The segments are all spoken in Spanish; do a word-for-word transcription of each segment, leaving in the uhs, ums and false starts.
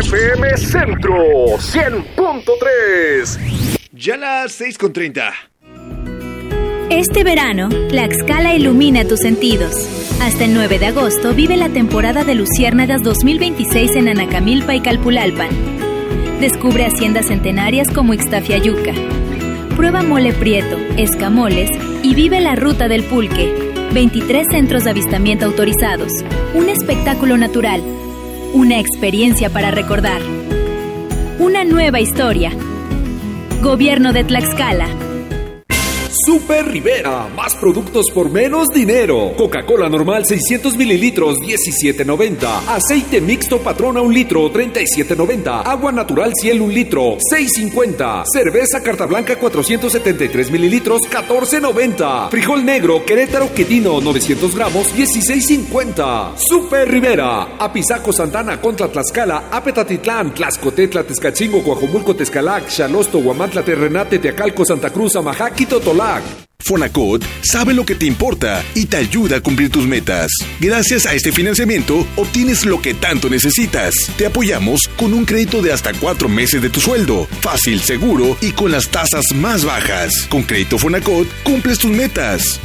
F M Centro cien punto tres. Ya las seis con treinta. Este verano, Tlaxcala ilumina tus sentidos. Hasta el nueve de agosto vive la temporada de Luciérnagas dos mil veintiséis en Anacamilpa y Calpulalpan. Descubre haciendas centenarias como Ixtafiayuca. Prueba mole prieto, escamoles y vive la ruta del pulque. veintitrés centros de avistamiento autorizados. Un espectáculo natural. Una experiencia para recordar. Una nueva historia. Gobierno de Tlaxcala. Super Rivera, más productos por menos dinero. Coca-Cola normal seiscientos mililitros, diecisiete noventa. Aceite mixto Patrona un litro, treinta y siete noventa. Agua natural Ciel un litro, seis cincuenta. Cerveza Carta Blanca cuatrocientos setenta y tres mililitros, catorce noventa. Frijol negro Querétaro Quetino novecientos gramos, dieciséis cincuenta. Super Rivera, Apizaco Santana contra Tlaxcala, Apetatitlán, Tlaxcotetla, Tezcachingo, Coajomulco, Tezcalac, Xalosto, Huamantla, Terrenate, Teacalco, Santa Cruz, Amajac y Totolac. Fonacot sabe lo que te importa y te ayuda a cumplir tus metas. Gracias a este financiamiento, obtienes lo que tanto necesitas. Te apoyamos con un crédito de hasta cuatro meses de tu sueldo. Fácil, seguro y con las tasas más bajas. Con Crédito Fonacot, cumples tus metas.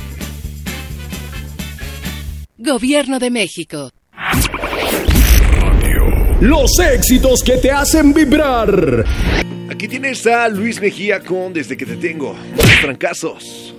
Gobierno de México. Los éxitos que te hacen vibrar. Aquí tienes a Luis Mejía con Desde que te tengo. Los trancazos.